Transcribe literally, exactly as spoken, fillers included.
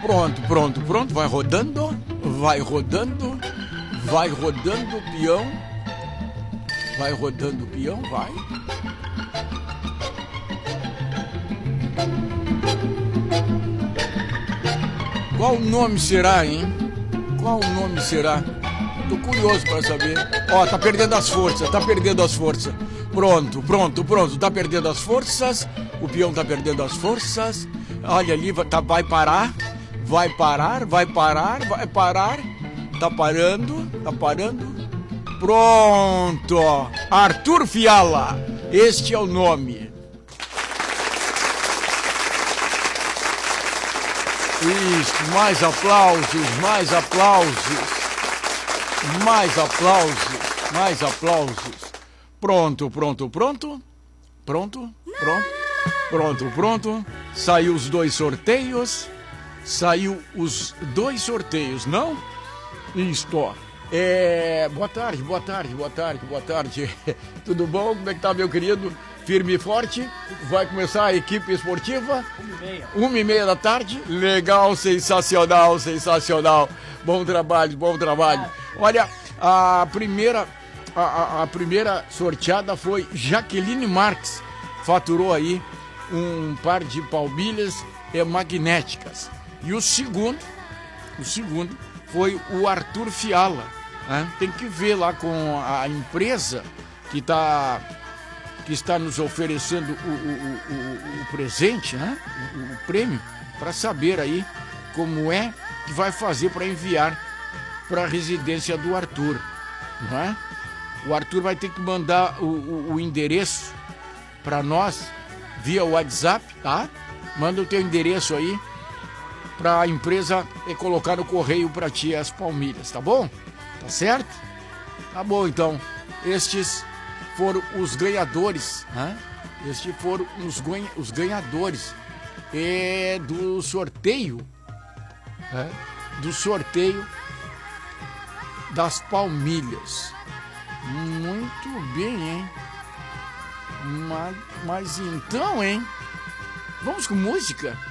Pronto, pronto, pronto. Vai rodando, vai rodando, vai rodando o peão. Vai rodando o peão, vai. Qual o nome será, hein? Qual o nome será? Tô curioso pra saber. Ó, tá perdendo as forças, tá perdendo as forças. Pronto, pronto, pronto. Tá perdendo as forças. O peão tá perdendo as forças. Olha ali, vai, tá, vai parar. Vai parar, vai parar, vai parar. Tá parando, tá parando. Pronto. Arthur Fiala. Este é o nome. Isso, mais aplausos, mais aplausos, mais aplausos, mais aplausos. Pronto, pronto, pronto, pronto, pronto, pronto, pronto. Saiu os dois sorteios, saiu os dois sorteios, não? Isto, ó. É... Boa tarde, boa tarde, boa tarde, boa tarde. Tudo bom? Como é que tá, meu querido? Firme e forte. Vai começar a equipe esportiva. Uma e meia. Uma e meia da tarde. Legal, sensacional, sensacional. Bom trabalho, bom trabalho. Olha, a primeira, a, a, a primeira sorteada foi Jaqueline Marques. Faturou aí um par de palmilhas é, magnéticas. E o segundo, o segundo foi o Arthur Fiala. Né? Tem que ver lá com a empresa que está... que está nos oferecendo o, o, o, o presente, né? o, o prêmio, para saber aí como é que vai fazer para enviar para a residência do Arthur. Não é? O Arthur vai ter que mandar o, o, o endereço para nós via WhatsApp, tá? Manda o teu endereço aí para a empresa colocar no correio para ti as palmilhas, tá bom? Tá certo? Tá bom, então. Estes foram os ganhadores, né? Estes foram os, ganha, os ganhadores é, do sorteio, né? do sorteio das palmilhas. Muito bem, hein? Mas, mas então, hein? Vamos com música?